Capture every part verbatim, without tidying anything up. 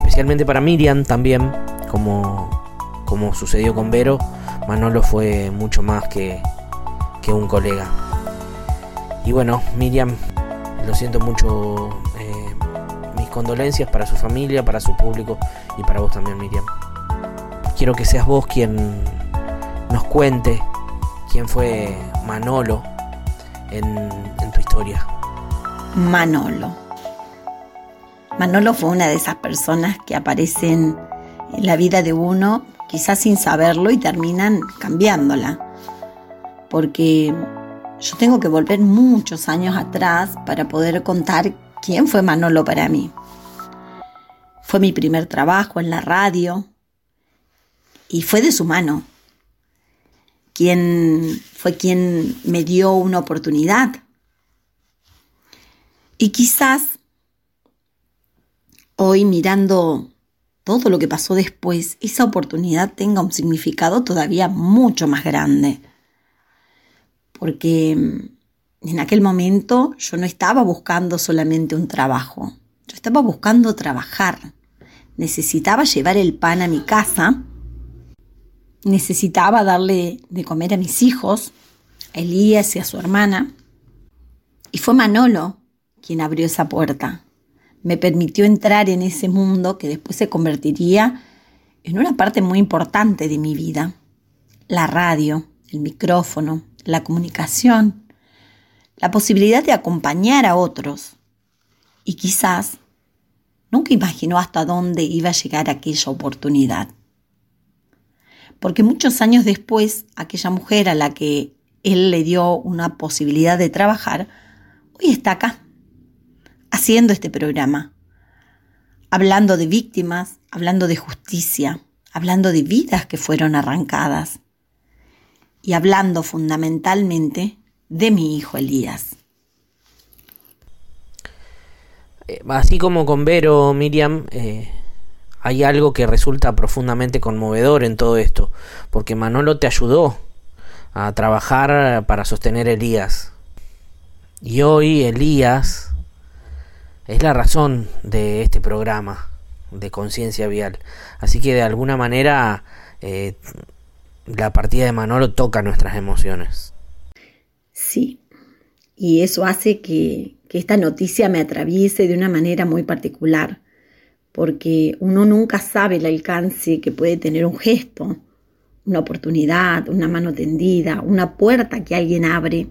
especialmente para Miriam también, como, como sucedió con Vero, Manolo fue mucho más que, que un colega. Y bueno, Miriam, lo siento mucho, eh, mis condolencias para su familia, para su público y para vos también, Miriam. Quiero que seas vos quien nos cuente quién fue Manolo en, en tu historia. Manolo. Manolo fue una de esas personas que aparecen en la vida de uno, quizás sin saberlo, y terminan cambiándola. Porque yo tengo que volver muchos años atrás para poder contar quién fue Manolo para mí. Fue mi primer trabajo en la radio y fue de su mano. Quien fue quien me dio una oportunidad. Y quizás hoy, mirando todo lo que pasó después, esa oportunidad tenga un significado todavía mucho más grande. Porque en aquel momento yo no estaba buscando solamente un trabajo. Yo estaba buscando trabajar. Necesitaba llevar el pan a mi casa. Necesitaba darle de comer a mis hijos, a Elías y a su hermana. Y fue Manolo quien abrió esa puerta. Me permitió entrar en ese mundo que después se convertiría en una parte muy importante de mi vida. La radio, el micrófono, la comunicación, la posibilidad de acompañar a otros. Y quizás nunca imaginó hasta dónde iba a llegar aquella oportunidad. Porque muchos años después, aquella mujer a la que él le dio una posibilidad de trabajar, hoy está acá, haciendo este programa, hablando de víctimas, hablando de justicia, hablando de vidas que fueron arrancadas y hablando fundamentalmente de mi hijo Elías. Así como con Vero, Miriam, eh, hay algo que resulta profundamente conmovedor en todo esto, porque Manolo te ayudó a trabajar para sostener a Elías. Y hoy Elías es la razón de este programa de Conciencia Vial. Así que de alguna manera eh, la partida de Manolo toca nuestras emociones. Sí, y eso hace que, que esta noticia me atraviese de una manera muy particular, porque uno nunca sabe el alcance que puede tener un gesto, una oportunidad, una mano tendida, una puerta que alguien abre.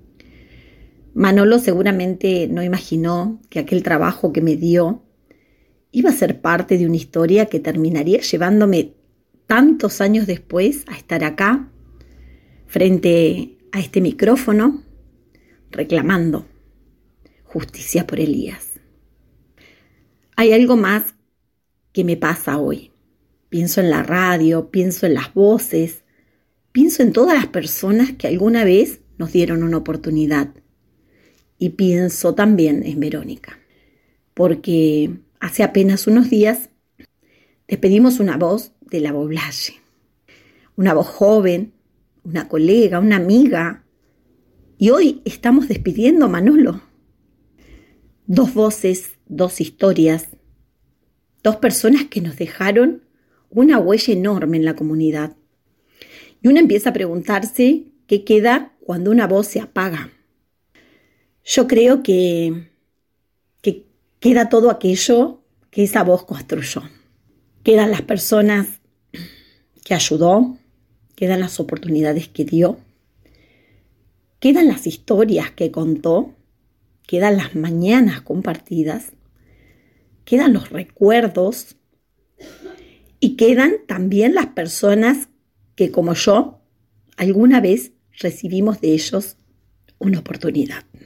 Manolo seguramente no imaginó que aquel trabajo que me dio iba a ser parte de una historia que terminaría llevándome tantos años después a estar acá, frente a este micrófono, reclamando justicia por Elías. Hay algo más que me pasa hoy. Pienso en la radio, pienso en las voces, pienso en todas las personas que alguna vez nos dieron una oportunidad. Y pienso también en Verónica, porque hace apenas unos días despedimos una voz de la Boblaye, una voz joven, una colega, una amiga, y hoy estamos despidiendo a Manolo. Dos voces, dos historias, dos personas que nos dejaron una huella enorme en la comunidad. Y uno empieza a preguntarse qué queda cuando una voz se apaga. Yo creo que, que queda todo aquello que esa voz construyó. Quedan las personas que ayudó, quedan las oportunidades que dio, quedan las historias que contó, quedan las mañanas compartidas, quedan los recuerdos y quedan también las personas que, como yo, alguna vez recibimos de ellos una oportunidad.